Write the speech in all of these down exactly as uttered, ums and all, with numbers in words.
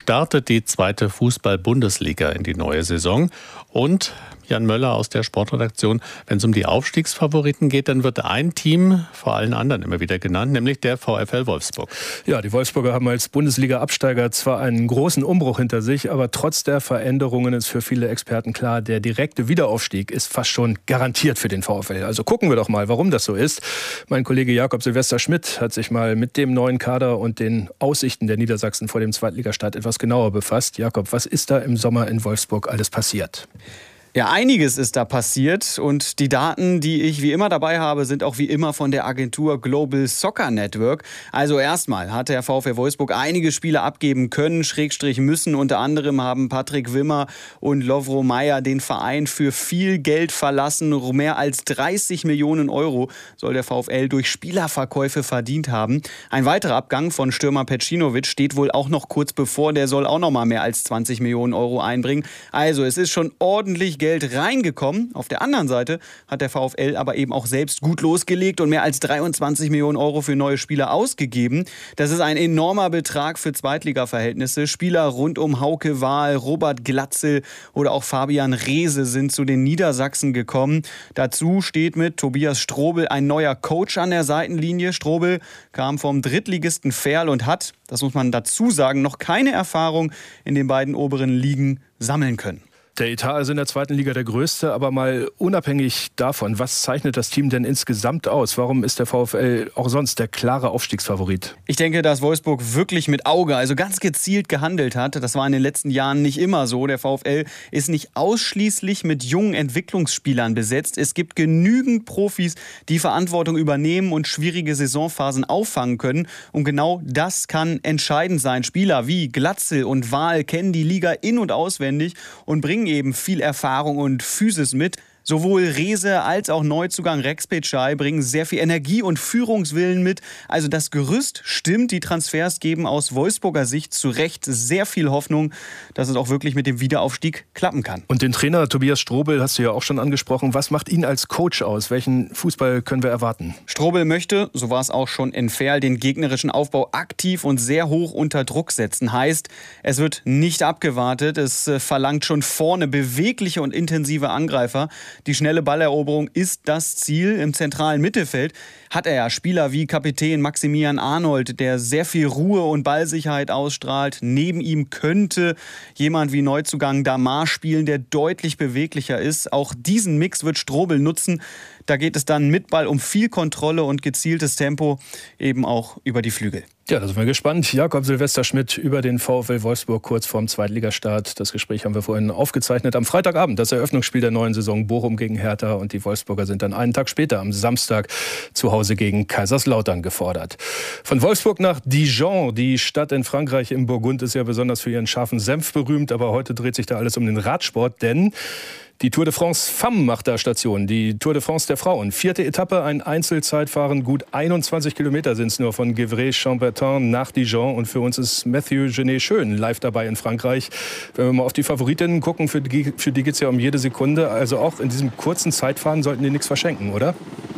startet die zweite Fußball-Bundesliga in die neue Saison. Und Jan Möller aus der Sportredaktion, wenn es um die Aufstiegsfavoriten geht, dann wird ein Team vor allen anderen immer wieder genannt, nämlich der VfL Wolfsburg. Ja, die Wolfsburger haben als Bundesliga-Absteiger zwar einen großen Umbruch hinter sich, aber trotz der Veränderungen ist für viele Experten klar, der direkte Wiederaufstieg ist fast schon garantiert für den VfL. Also gucken wir doch mal, warum das so ist. Mein Kollege Jakob Silvester Schmidt hat sich mal mit dem neuen Kader und den Aussichten der Niedersachsen vor dem Zweitligastart etwas genauer befasst. Jakob, was ist da im Sommer in Wolfsburg alles passiert? Ja, einiges ist da passiert und die Daten, die ich wie immer dabei habe, sind auch wie immer von der Agentur Global Soccer Network. Also erstmal hat der VfL Wolfsburg einige Spiele abgeben können, Schrägstrich müssen. Unter anderem haben Patrick Wimmer und Lovro Meyer den Verein für viel Geld verlassen. Mehr als dreißig Millionen Euro soll der VfL durch Spielerverkäufe verdient haben. Ein weiterer Abgang von Stürmer Pecinovic steht wohl auch noch kurz bevor. Der soll auch noch mal mehr als zwanzig Millionen Euro einbringen. Also es ist schon ordentlich Geld Geld reingekommen. Auf der anderen Seite hat der VfL aber eben auch selbst gut losgelegt und mehr als dreiundzwanzig Millionen Euro für neue Spieler ausgegeben. Das ist ein enormer Betrag für Zweitliga-Verhältnisse. Spieler rund um Hauke Wahl, Robert Glatzel oder auch Fabian Reese sind zu den Niedersachsen gekommen. Dazu steht mit Tobias Strobel ein neuer Coach an der Seitenlinie. Strobel kam vom Drittligisten Verl und hat, das muss man dazu sagen, noch keine Erfahrung in den beiden oberen Ligen sammeln können. Der Etat ist in der zweiten Liga der größte, aber mal unabhängig davon, was zeichnet das Team denn insgesamt aus? Warum ist der VfL auch sonst der klare Aufstiegsfavorit? Ich denke, dass Wolfsburg wirklich mit Auge, also ganz gezielt gehandelt hat. Das war in den letzten Jahren nicht immer so. Der VfL ist nicht ausschließlich mit jungen Entwicklungsspielern besetzt. Es gibt genügend Profis, die Verantwortung übernehmen und schwierige Saisonphasen auffangen können. Und genau das kann entscheidend sein. Spieler wie Glatzel und Wahl kennen die Liga in- und auswendig und bringen eben viel Erfahrung und Physis mit. Sowohl Reese als auch Neuzugang Rex Petschai bringen sehr viel Energie und Führungswillen mit. Also das Gerüst stimmt. Die Transfers geben aus Wolfsburger Sicht zu Recht sehr viel Hoffnung, dass es auch wirklich mit dem Wiederaufstieg klappen kann. Und den Trainer Tobias Strobel hast du ja auch schon angesprochen. Was macht ihn als Coach aus? Welchen Fußball können wir erwarten? Strobel möchte, so war es auch schon in Verl, den gegnerischen Aufbau aktiv und sehr hoch unter Druck setzen. Heißt, es wird nicht abgewartet. Es verlangt schon vorne bewegliche und intensive Angreifer. Die schnelle Balleroberung ist das Ziel. Im zentralen Mittelfeld hat er ja Spieler wie Kapitän Maximilian Arnold, der sehr viel Ruhe und Ballsicherheit ausstrahlt. Neben ihm könnte jemand wie Neuzugang Damar spielen, der deutlich beweglicher ist. Auch diesen Mix wird Strobel nutzen. Da geht es dann mit Ball um viel Kontrolle und gezieltes Tempo, eben auch über die Flügel. Ja, da sind wir gespannt. Jakob Silvester Schmidt über den VfL Wolfsburg kurz vorm Zweitligastart. Das Gespräch haben wir vorhin aufgezeichnet. Am Freitagabend das Eröffnungsspiel der neuen Saison Bochum gegen Hertha. Und die Wolfsburger sind dann einen Tag später am Samstag zu Hause gegen Kaiserslautern gefordert. Von Wolfsburg nach Dijon. Die Stadt in Frankreich im Burgund ist ja besonders für ihren scharfen Senf berühmt. Aber heute dreht sich da alles um den Radsport, denn die Tour de France Femmes macht da Station. Die Tour de France der Frauen. Vierte Etappe, ein Einzelzeitfahren. Gut einundzwanzig Kilometer sind es nur von Gevrey-Chambertin nach Dijon. Und für uns ist Mathieu Genet schön live dabei in Frankreich. Wenn wir mal auf die Favoritinnen gucken, für die, für die geht es ja um jede Sekunde. Also auch in diesem kurzen Zeitfahren sollten die nichts verschenken, oder?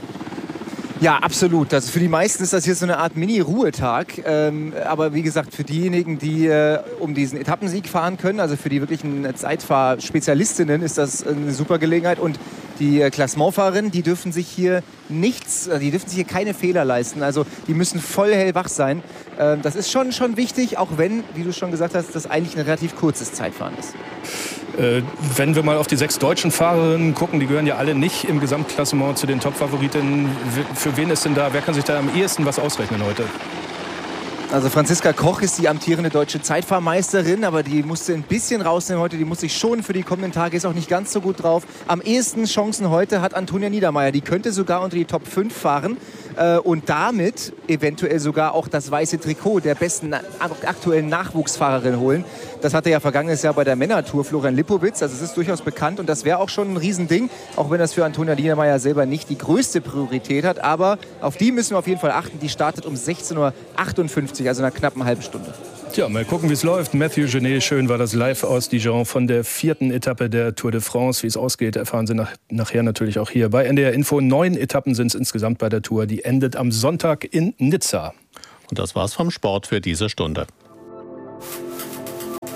Ja, absolut. Also für die meisten ist das hier so eine Art Mini-Ruhetag. Ähm, aber wie gesagt, für diejenigen, die äh, um diesen Etappensieg fahren können, also für die wirklichen Zeitfahrspezialistinnen, ist das eine super Gelegenheit. Und die äh, Klassementfahrerinnen, die dürfen sich hier nichts, die dürfen sich hier keine Fehler leisten. Also die müssen voll hellwach sein. Ähm, das ist schon, schon wichtig, auch wenn, wie du schon gesagt hast, das eigentlich ein relativ kurzes Zeitfahren ist. Äh, wenn wir mal auf die sechs deutschen Fahrerinnen gucken, die gehören ja alle nicht im Gesamtklassement zu den Top-Favoritinnen. Für wen ist denn da, wer kann sich da am ehesten was ausrechnen heute? Also Franziska Koch ist die amtierende deutsche Zeitfahrmeisterin, aber die musste ein bisschen rausnehmen heute. Die muss sich schonen für die kommenden Tage, ist auch nicht ganz so gut drauf. Am ehesten Chancen heute hat Antonia Niedermeyer. Die könnte sogar unter die Top fünf fahren äh, und damit eventuell sogar auch das weiße Trikot der besten aktuellen Nachwuchsfahrerin holen. Das hatte ja vergangenes Jahr bei der Männertour Florian Lipowitz. Also es ist durchaus bekannt und das wäre auch schon ein Riesending, auch wenn das für Antonia Niedermeyer selber nicht die größte Priorität hat. Aber auf die müssen wir auf jeden Fall achten. Die startet um sechzehn Uhr achtundfünfzig, also in einer knappen halben Stunde. Tja, mal gucken, wie es läuft. Mathieu Genet, schön war das live aus Dijon von der vierten Etappe der Tour de France. Wie es ausgeht, erfahren Sie nach, nachher natürlich auch hier bei N D R Info. Neun Etappen sind es insgesamt bei der Tour. Die endet am Sonntag in Nizza. Und das war's vom Sport für diese Stunde.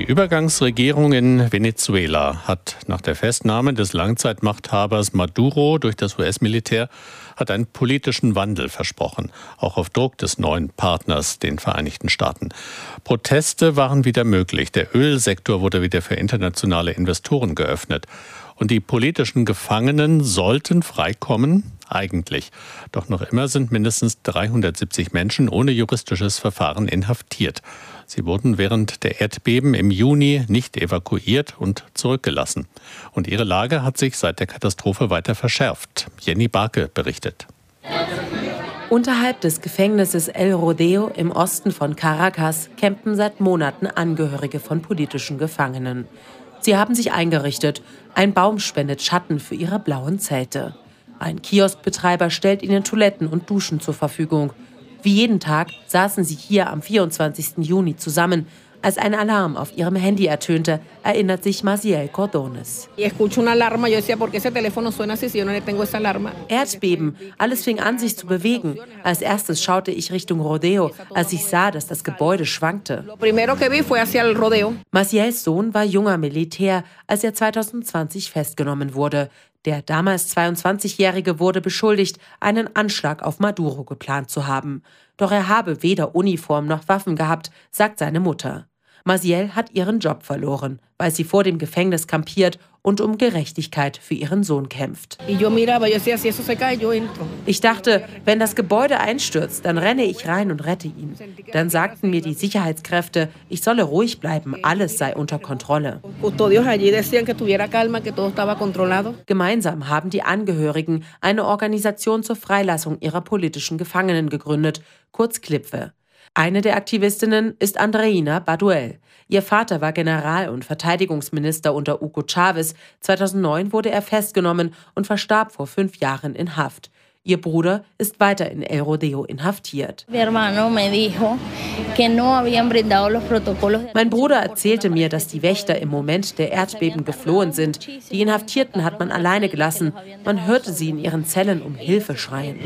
Die Übergangsregierung in Venezuela hat nach der Festnahme des Langzeitmachthabers Maduro durch das U S-Militär hat einen politischen Wandel versprochen, auch auf Druck des neuen Partners, den Vereinigten Staaten. Proteste waren wieder möglich. Der Ölsektor wurde wieder für internationale Investoren geöffnet. Und die politischen Gefangenen sollten freikommen, eigentlich. Doch noch immer sind mindestens dreihundertsiebzig Menschen ohne juristisches Verfahren inhaftiert. Sie wurden während der Erdbeben im Juni nicht evakuiert und zurückgelassen. Und ihre Lage hat sich seit der Katastrophe weiter verschärft. Jenny Barke berichtet. Unterhalb des Gefängnisses El Rodeo im Osten von Caracas campen seit Monaten Angehörige von politischen Gefangenen. Sie haben sich eingerichtet. Ein Baum spendet Schatten für ihre blauen Zelte. Ein Kioskbetreiber stellt ihnen Toiletten und Duschen zur Verfügung. Wie jeden Tag saßen sie hier am vierundzwanzigsten Juni zusammen. Als ein Alarm auf ihrem Handy ertönte, erinnert sich Maciel Cordones. Erdbeben, alles fing an, sich zu bewegen. Als erstes schaute ich Richtung Rodeo, als ich sah, dass das Gebäude schwankte. Maciels Sohn war junger Militär, als er zweitausendzwanzig festgenommen wurde. Der damals zweiundzwanzigjährige wurde beschuldigt, einen Anschlag auf Maduro geplant zu haben. Doch er habe weder Uniform noch Waffen gehabt, sagt seine Mutter. Maciel hat ihren Job verloren, weil sie vor dem Gefängnis kampiert und um Gerechtigkeit für ihren Sohn kämpft. Ich dachte, wenn das Gebäude einstürzt, dann renne ich rein und rette ihn. Dann sagten mir die Sicherheitskräfte, ich solle ruhig bleiben, alles sei unter Kontrolle. Gemeinsam haben die Angehörigen eine Organisation zur Freilassung ihrer politischen Gefangenen gegründet, kurz CLIPWE. Eine der Aktivistinnen ist Andreina Baduel. Ihr Vater war General- und Verteidigungsminister unter Hugo Chávez. zweitausendneun wurde er festgenommen und verstarb vor fünf Jahren in Haft. Ihr Bruder ist weiter in El Rodeo inhaftiert. Mein Bruder erzählte mir, dass die Wächter im Moment der Erdbeben geflohen sind. Die Inhaftierten hat man alleine gelassen. Man hörte sie in ihren Zellen um Hilfe schreien.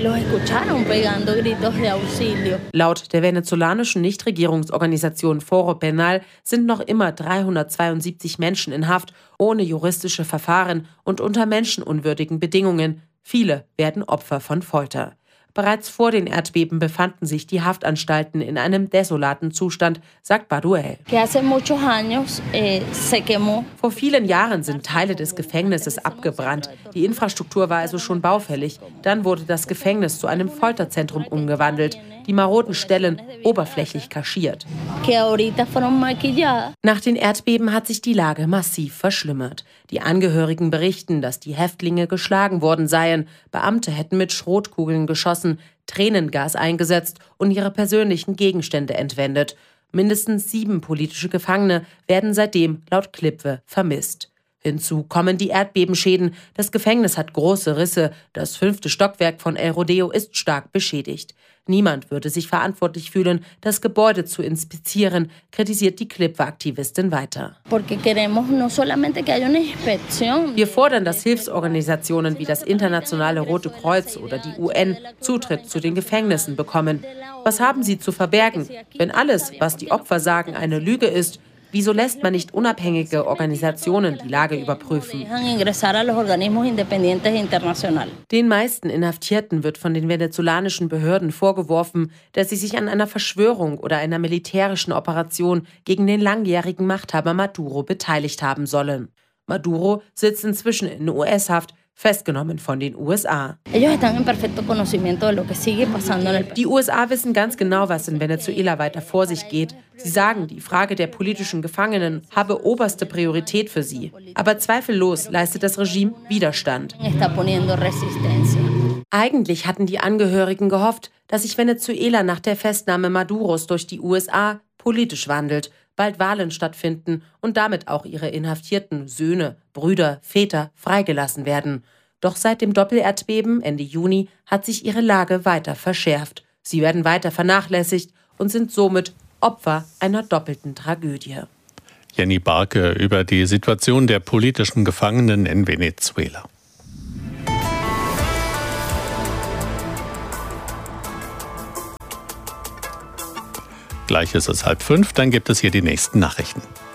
Laut der venezolanischen Nichtregierungsorganisation Foro Penal sind noch immer dreihundertzweiundsiebzig Menschen in Haft, ohne juristische Verfahren und unter menschenunwürdigen Bedingungen. Viele werden Opfer von Folter. Bereits vor den Erdbeben befanden sich die Haftanstalten in einem desolaten Zustand, sagt Baduel. Vor vielen Jahren sind Teile des Gefängnisses abgebrannt. Die Infrastruktur war also schon baufällig. Dann wurde das Gefängnis zu einem Folterzentrum umgewandelt. Die maroden Stellen oberflächlich kaschiert. Nach den Erdbeben hat sich die Lage massiv verschlimmert. Die Angehörigen berichten, dass die Häftlinge geschlagen worden seien. Beamte hätten mit Schrotkugeln geschossen, Tränengas eingesetzt und ihre persönlichen Gegenstände entwendet. Mindestens sieben politische Gefangene werden seitdem laut CLIPWE vermisst. Hinzu kommen die Erdbebenschäden. Das Gefängnis hat große Risse. Das fünfte Stockwerk von El Rodeo ist stark beschädigt. Niemand würde sich verantwortlich fühlen, das Gebäude zu inspizieren, kritisiert die CLIPWE-Aktivistin weiter. Wir fordern, dass Hilfsorganisationen wie das Internationale Rote Kreuz oder die U N Zutritt zu den Gefängnissen bekommen. Was haben sie zu verbergen? Wenn alles, was die Opfer sagen, eine Lüge ist, wieso lässt man nicht unabhängige Organisationen die Lage überprüfen? Den meisten Inhaftierten wird von den venezolanischen Behörden vorgeworfen, dass sie sich an einer Verschwörung oder einer militärischen Operation gegen den langjährigen Machthaber Maduro beteiligt haben sollen. Maduro sitzt inzwischen in U S-Haft, festgenommen von den U S A. Die U S A wissen ganz genau, was in Venezuela weiter vor sich geht. Sie sagen, die Frage der politischen Gefangenen habe oberste Priorität für sie. Aber zweifellos leistet das Regime Widerstand. Eigentlich hatten die Angehörigen gehofft, dass sich Venezuela nach der Festnahme Maduros durch die U S A politisch wandelt, bald Wahlen stattfinden und damit auch ihre inhaftierten Söhne, Brüder, Väter freigelassen werden. Doch seit dem Doppelerdbeben Ende Juni hat sich ihre Lage weiter verschärft. Sie werden weiter vernachlässigt und sind somit Opfer einer doppelten Tragödie. Jenny Barke über die Situation der politischen Gefangenen in Venezuela. Gleich ist es halb fünf, dann gibt es hier die nächsten Nachrichten.